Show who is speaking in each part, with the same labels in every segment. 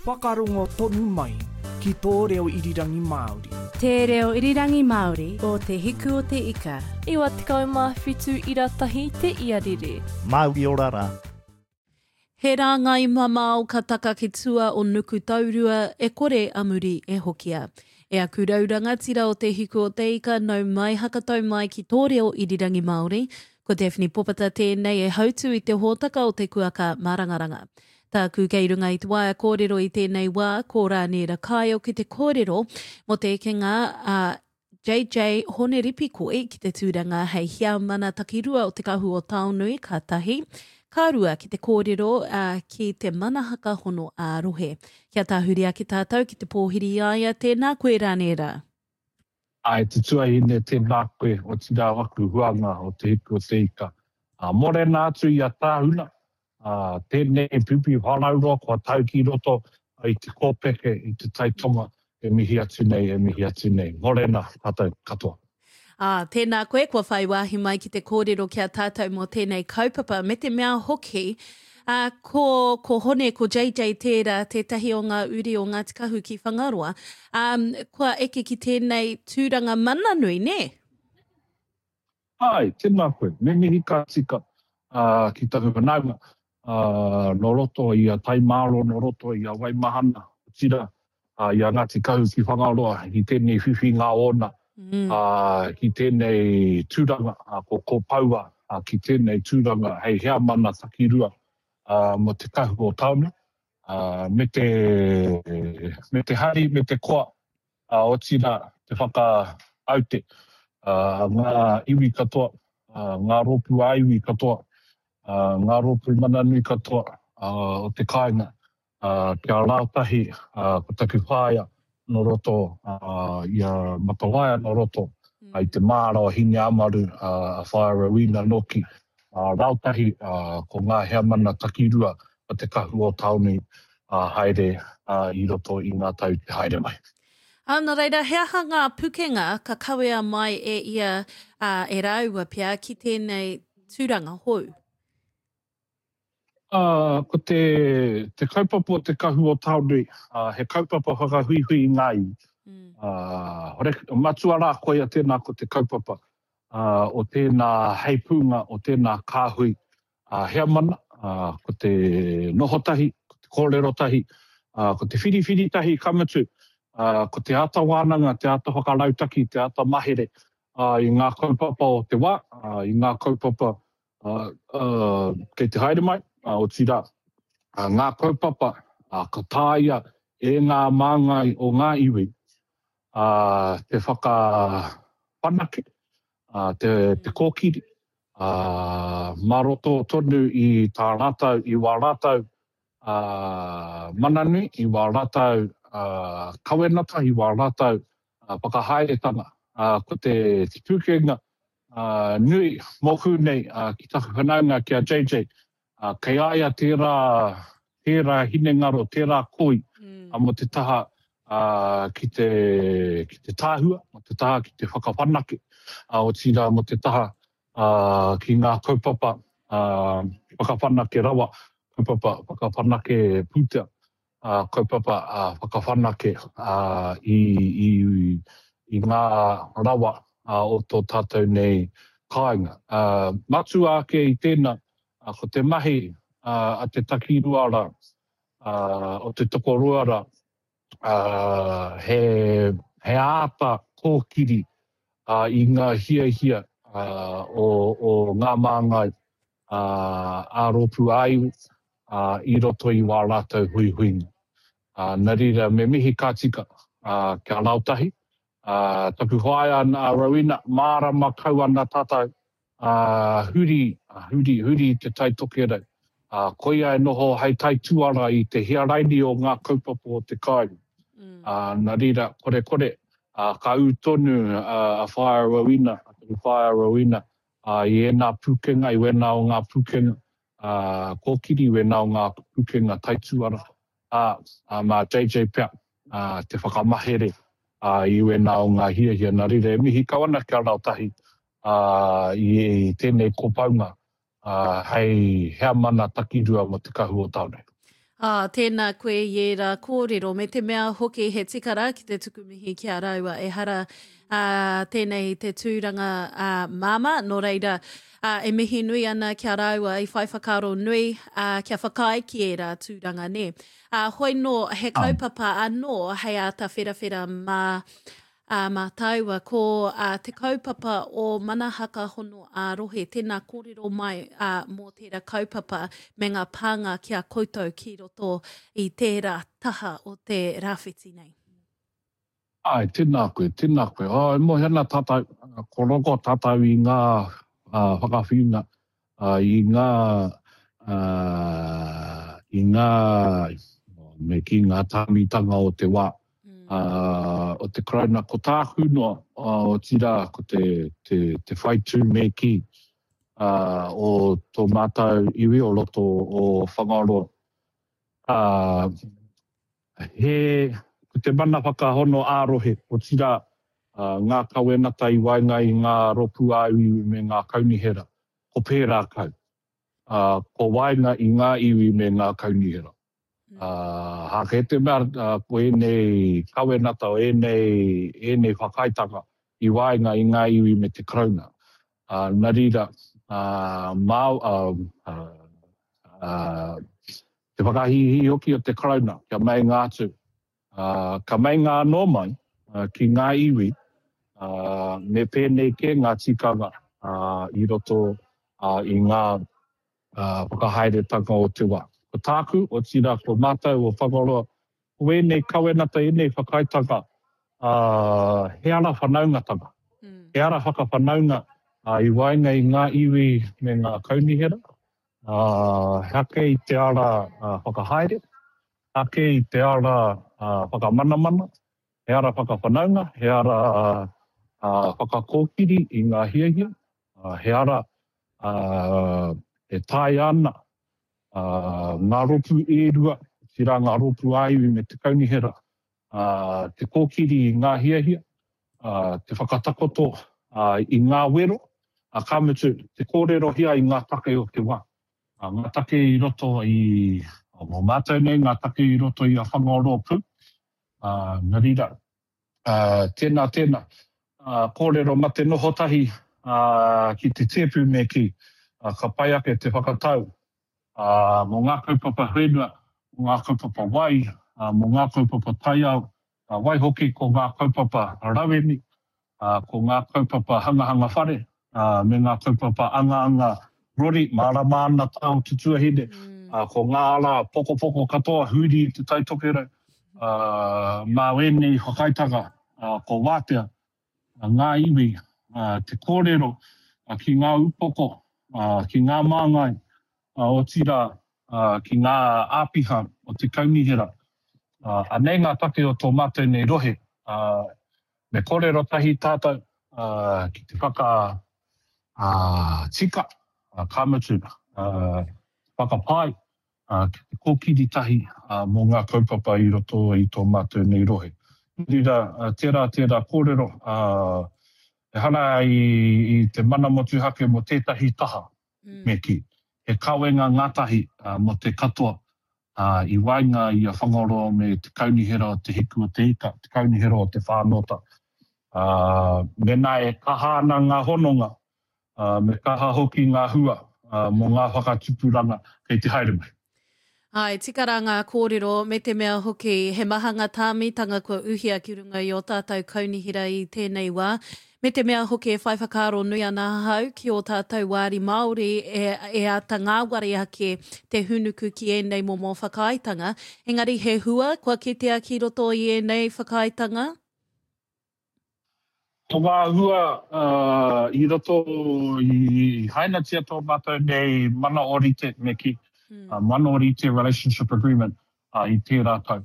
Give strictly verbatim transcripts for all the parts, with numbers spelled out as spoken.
Speaker 1: whakarongo tonu mai ki tō reo irirangi Māori.
Speaker 2: Te reo irirangi Māori o te hiku o te ika.
Speaker 3: Iwa tekau mā whitu iratahi te iarere.
Speaker 4: Māori orara.
Speaker 2: He rā ngai mamao ka taka ki tua o nuku taurua e kore amuri e hokia. E aku rauranga tira o te hiku o te ika nau mai hakatau mai ki tō reo irirangi Māori. Ko Daphne Popata tēnei e hautu i te hōtaka o te kuaka Mārangaranga. Tā ku kei runga i te waia kōrero i tēnei wā, ko rānera kaio ki te kōrero mo te ekenga a uh, J J Honeripi koe ki te tūranga hei hia mana takirua o te kahu o Taonui ka tahi. Ka rua ki te kōrero uh, ki te manahaka hono a rohe. Kia tāhuria ki tātou ki te pōhiri aia tēnā koe rānera.
Speaker 5: Ai te tuahine tēnā koe o tina waku huanga o te hiku o te ika. Uh, more nā atu i a tāhuna. Uh, tēnei pipi whanauro kua tau ki roto i te kōpeke i te taitonga e mihi atu nei, e mihi atu nei. Morena, tātou katoa.
Speaker 2: Ah, tēnā koe, kua whai wāhi mai ki te kōrero kia tātou mō tēnei kaupapa. Me te mea hoki, uh, ko, ko hone, ko J J tērā, tētahi o ngā uri o ngā tikahu ki whangaroa. Um, kua eke ki tēnei tūranga mananui, ne?
Speaker 5: Ai, tēnā koe. Me mihi ka tika uh, ki taku whanaunga. Uh, no roto i a taimaro, no roto i a waimahana, tira, uh, i a Ngāti Kahu ki Whangaroa, ki tēnei whiwhi ngā ona, mm. uh, ki tēnei tūranga, uh, ko ko paua, uh, ki tēnei tūranga, hei hea mana takirua, uh, mo te kahu o taunu, uh, me te, me te hari, me te koa, uh, o tira, te whaka aute, uh, ngā iwi katoa, uh, ngā ropu a iwi katoa, Uh, ngā ropu mananui katoa uh, o te kāinga, uh, kia rātahi, uh, ko taku whāia no roto, uh, i a Matawaia no roto, mm. uh, i te māra o hine amaru, uh, a Whaerawina Noki, uh, rātahi uh, ko ngā hea mana takirua o te kahu o tauni uh, haere uh, i roto i ngā tau te haere mai.
Speaker 2: Ana reira, hea hanga pukenga ka kawea mai e ia uh, e raua pia ki tēnei tūranga hou?
Speaker 5: Uh, ko te, te kaupapa o te kahu o Taonui, uh, he kaupapa whakahuihui i ngā iwi. Mm. Uh, hore, matua rā koe a tēnā ko te kaupapa uh, o tēnā heipunga, o tēnā kāhui. Uh, hea mana, uh, ko te nohotahi, ko te kōrerotahi, uh, ko te whiriwhiri tahi kamatu, uh, ko te ata wānanga, te ata whakarautaki, te ata mahere, uh, i ngā kaupapa o te wā, uh, i ngā kaupapa uh, uh, kei te haere mai. Uh, o tira, uh, ngā kaupapa, uh, ka tāia e ngā māngai o ngā iwi, uh, te whaka whanake, uh, te, te kōkiri, uh, maroto tonu i tā rātau, i wā rātau uh, mananui, i wā rātau uh, kawenata, i wā rātau uh, whakahaeretanga, uh, ko te, te pūkenga uh, nui mohu nei uh, ki taku whanaunga ki a J J, Uh, kei aia tērā, tērā hine ngaro, tērā koi, mm. uh, mo te taha uh, ki, te, ki te tāhua, mo te taha ki te whakawhanake, uh, o tira mo te taha uh, ki ngā kaupapa, uh, whakawhanake rawa, kaupapa whakawhanake puta, uh, kaupapa uh, whakawhanake uh, i, i, i ngā rawa uh, o tō tātou nei kāinga. Uh, matu ake i tēnā, Uh, ko te mahi uh, a te takiruara, uh, o te tokoruara, uh, he, he āta kōkiri uh, i ngā hia hia uh, o, o ngā māngai uh, a ropu aiu uh, i roto i wā rātou hui huinga. Uh, nā rira me mihi kātika uh, kia rautahi, uh, taku hoaia nā rauina, māra makau ana tātou, Uh, huri, uh, huri, huri te taitoke rau. Uh, koia e noho hei tai tuara i te hiaraini o ngā kaupapa o te kai. Mm. Uh, nā rira, kore kore, uh, ka utonu uh, a Whaerawina, a Whaerawina, uh, i ena pukenga, i wena o ngā pukenga, uh, kōkiri i wena o ngā pukenga tai tuara. Uh, uh, ma J J pia, uh, te whakamahere, uh, i wena o ngā hia hia. Nā rira, e mihi kawana kia rautahi. Uh, i tēnei kōpaunga uh, hei hea mana takirua mo te kahu o Taonui.
Speaker 2: Ah, tēnā koe iera kōrero, me te mea hoki he tikara ki te tukumihi ki a raua e hara uh, tēnei te tūranga uh, māma, nō reira uh, e mihi nui ana ki a raua i whai whakaro nui uh, kia whakai ki e rā tūranga ne. Uh, hoi no he kaupapa anō hei a ta whirawhira mā Uh, mā taua ko uh, te kaupapa o Manahaka Hono a Rohe, tēnā kōrero mai uh, mō tērā kaupapa me ngā pānga kia koutou ki roto i tērā taha o te rāwhiti nei.
Speaker 5: Ai, tēnā koe, tēnā koe. Oh, mo hena tātou, koroko tātou i ngā uh, whakawhiunga, uh, i ngā, uh, i ngā, me ki ngā tāmitanga o te wā. Uh, o te krauna ko tāku noa uh, o tira ko te, te, te whaitu me ki uh, o tō mātou iwi o loto o whangaroa. Uh, he, ko te mana whakahono ārohe o tira uh, ngā kawenata i wainga i ngā ropu āiwi me ngā kaunihera. Ko pērā kau. Uh, ko wainga i ngā iwi me ngā kaunihera. Uh, hake te mea uh, ko e nei kawenata o e nei, e nei whakaitanga i wainga i ngā iwi me te krauna. Uh, nā rira, uh, mau, uh, uh, uh, te whakahihi hoki o te krauna, kia mai ngātu. Uh, ka mai ngā no mai uh, ki ngā iwi, uh, me pēnei ke ngā tikanga uh, i roto uh, i ngā uh, whakahaere tanga o te wā. Ko tāku, o tira ko mātou o whakaroa, ko e nei kawenata e nei whakaitanga, uh, he ara whanaungatanga. Mm. He ara whakawhanaunga uh, i wainga i ngā iwi me ngā kaunihera. Uh, hake i te ara uh, whakahaere, hake i te ara uh, whakamanamana, he ara whakawhanaunga, he ara uh, uh, whakakōkiri i ngā hiahia, uh, he ara uh, e tai ana, Uh, ngā ropu e rua, tira ngā ropu aiwi me te kaunihera, uh, te kōkiri i ngā hiahia, uh, te whakatakoto uh, i ngā wero, a uh, kāmutu te kōrero hia i ngā take o te wā. Uh, ngā take i roto i, o mātou nei, ngā take i roto i a whangaroa pū. Uh, nā rira, uh, tēnā, tēnā, uh, kōrero ma te noho tahi uh, ki te tēpū me ki, uh, ka pai ake te whakatau. Uh, mō ngā kaupapa whenua, mō ngā kaupapa wai, uh, mō ngā kaupapa taiao, uh, wai hoki ko ngā kaupapa rawene, uh, ko ngā kaupapa hangahanga whare, uh, me ngā kaupapa anga-anga rori, marama ana tau te tuahine, mm. uh, ko ngā ala poko-poko katoa huri te taitokera, uh, mā wene i whakaitanga, uh, ko wātea, uh, ngā iwi, uh, te kōrero, uh, ki ngā upoko, uh, ki ngā māngai, Uh, o tira uh, ki ngā āpiha o te kaunihera. Uh, a nei ngā take o tō mātou nei rohe, uh, me kōrero tahi tātou uh, ki te whaka uh, tika, uh, kāmutu, uh, whakapai, uh, ki te kōkiri tahi uh, mō ngā kaupapa i roto i tō mātou nei rohe. Rira, uh, tērā, tērā kōrero, uh, e hana i, i te mana motu hake mo tētahi taha mm. me ki. He kawenga ngātahi uh, mo te katoa uh, i wainga i a whangaroa me te kaunihera o te hiku o te ika, te kaunihera o te whānota. Uh, me nā e kaha ana ngā hononga, uh, me kaha hoki ngā hua uh, mo ngā whakatupuranga kei te haere mai.
Speaker 2: Ai, tikara ngā kōrero me te mea hoki, he mahanga tāmitanga kua uhia ki runga i o tātou kaunihera i tēnei wā. Me te mea hoki e whai whakaro nui ana hau ki o tātou wāri Māori e, e ata ngā wari ake te hunuku ki e nei mō mō whakaaitanga. Engari he hua, kua kitea ki roto i e nei whakaaitanga?
Speaker 5: Ko ngā hua uh, i roto i haina tia tō mātou nei mana orite me ki, hmm. uh, mana orite relationship agreement uh, i tērā tau.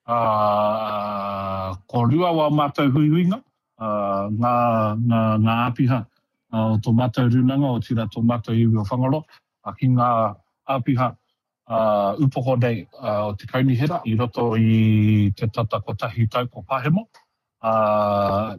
Speaker 5: Uh, ko rua wa mātou huihuinga, Uh, ngā, ngā, ngā āpiha uh, o tō mātou runanga o tira tō mātou iwi o whangaro, a ki ngā āpiha uh, upoko nei uh, o te kaunihera i roto i te tata ko tahi tau ko Pāhemo. Uh,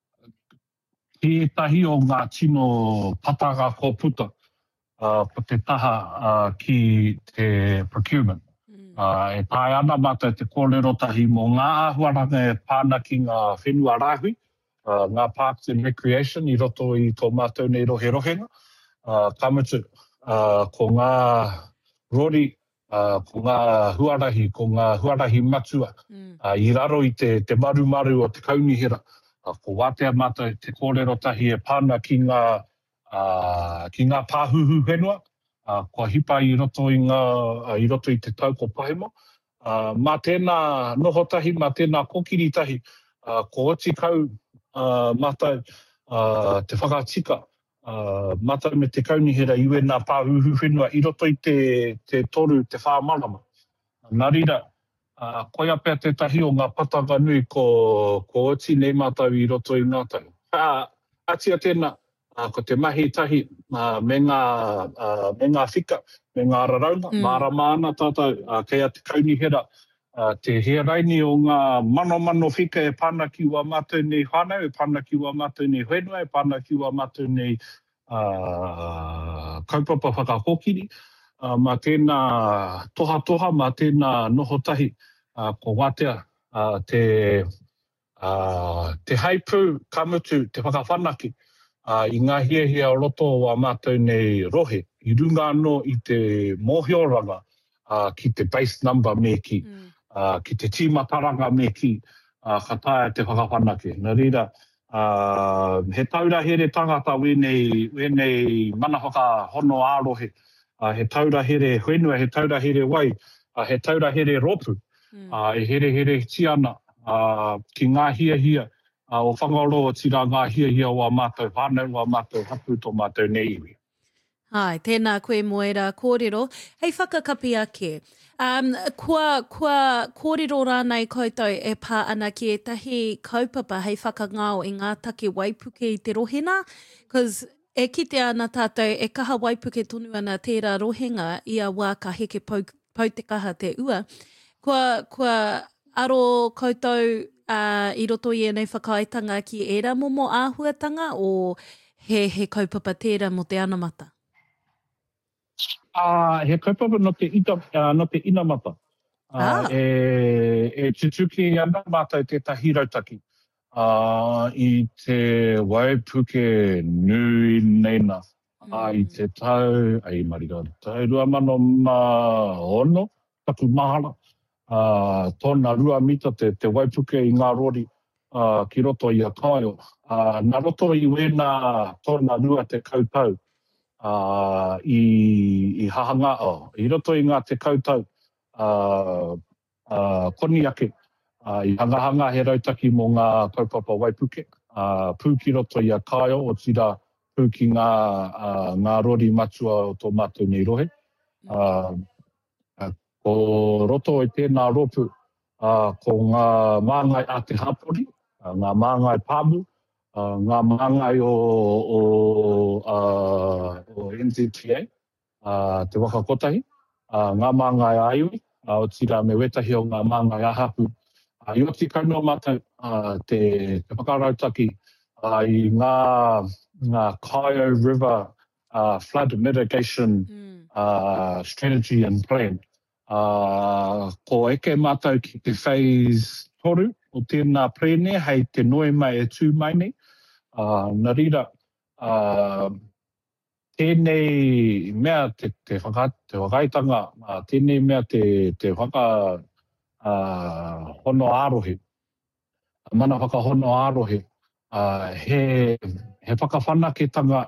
Speaker 5: ki tahi o ngā tino patanga ko puta uh, ko te taha uh, ki te procurement. Mm. Uh, e tae ana mātai te kōrero tahi mō ngā āhuaranga e pāna ki ngā whenua rāhui, uh, ngā Parks and Recreation i roto i tō mātou nei rohe rohenga. Uh, kamutu, uh, ko ngā rori, uh, ko ngā huarahi, ko ngā huarahi matua, mm. uh, i raro i te, te maru maru o te kaunihira. Uh, ko wātea mātai te kōrero tahi e pāna ki ngā, uh, ki ngā pāhuhu whenua. Uh, kua hipa i roto i, ngā, uh, i roto i te tau ko Pahemo. Uh, mā tēnā noho tahi, mā tēnā kokiri tahi, uh, ko oti kau uh, mātai uh, te whakaatika, uh, mātai me te kaunihira iwe nā pāhuhu whenua i roto i te, te toru, te whāmarama. Nā rira, uh, koia pēr te tahi o ngā patanga nui ko, ko oti nei mātai i roto i ngā tau. Uh, atia tēnā, Uh, ko te mahi tahi uh, me, ngā, uh, me ngā whika, me ngā raraunga, mm. mārama ana tātou, uh, kei a te kaunihira, uh, te hearaini o ngā mano mano whika e pāna ki wā mātou nei whānau, e pāna ki wā mātou nei whenua, e pāna ki wā mātou nei uh, kaupapa whakahokiri, uh, mā tēnā toha toha, mā tēnā noho tahi, uh, ko wātea uh, te, uh, te haipū kamutu, te whakawhanaki, Uh, I ngā hia hia o roto o a mātou nei rohe, i runga anō i te mōhioranga, uh, ki te base number me ki, mm. uh, ki te tīmataranga me ki, uh, ka taia te whakawhanake. Nā rira, uh, he taura here tangata wenei, wenei mana whaka hono ārohe, uh, he taura here whenua, he taura here wai, uh, he taura here ropu, mm. uh, e here here tiana, uh, ki ngā hia hia, Uh, o whangaroa tira ngā hia hia o a mātou whānau, o a mātou hapu tō mātou nei iwi.
Speaker 2: Hai, tēnā koe moera kōrero. Hei whakakapi ake. Um, kua, kua kōrero rānei koutou e pā ana ki e tahi kaupapa hei whakangao i ngā take waipuke i te rohena. Because e kite ana tātou e kaha waipuke tonu ana tērā rohenga i a wā ka heke pau, pau te kaha te ua. Kua, kua aro koutou Uh, i roto i enei whakaaitanga ki era momo āhuatanga o he, he kaupapa tērā mo te anamata?
Speaker 5: Uh, he kaupapa no te, ita, uh, no te inamata. Uh, ah. E, e tutuki ana mātai te tahi rautaki. Uh, I te waipuke nui neina. Mm. Uh, I te tau, ai marira, tau rua mano ma ono, taku mahara. Uh, tōna rua mita te, te waipuke i ngā rori uh, ki roto i a kāio. Uh, nā roto i wēnā tōna rua te kaupau uh, i, i hahanga o. I roto i ngā te kaupau uh, uh, koni ake. Uh, I hangahanga he rautaki mō ngā kaupapa waipuke. Uh, pū ki roto i a kāio o tira pū ki ngā, uh, ngā rori matua o tō mātou nei rohe. Uh, Ko roto i tēnā ropu, uh, ko ngā māngai a te hapori, uh, ngā māngai pāmu, uh, ngā māngai o, o, uh, o N Z T A, uh, te wakakotahi, uh, ngā māngai a iwi, uh, o tira me wetahi o ngā māngai a hapu. Uh, I oti kaunua mātai uh, te, te whakarautaki uh, i ngā, ngā Kaio River uh, Flood Mitigation mm. uh, Strategy and Plan. Uh, ko eke mātou ki te phase toru o tēnā prene hei te noe mai e tū mai nei. Uh, nā rira, uh, tēnei mea te, te, whaka, te whakaitanga, uh, tēnei mea te, te whaka uh, hono ārohe, mana whaka hono ārohe, uh, he, he whakawhanaketanga